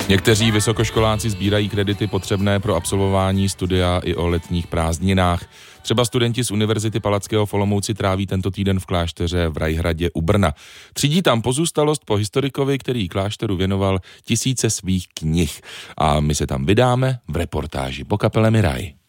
Někteří vysokoškoláci sbírají kredity potřebné pro absolvování studia i o letních prázdninách. Třeba studenti z Univerzity Palackého v Olomouci tráví tento týden v klášteře v Rajhradě u Brna. Třídí tam pozůstalost po historikovi, který klášteru věnoval tisíce svých knih. A my se tam vydáme v reportáži po kapele Miraj.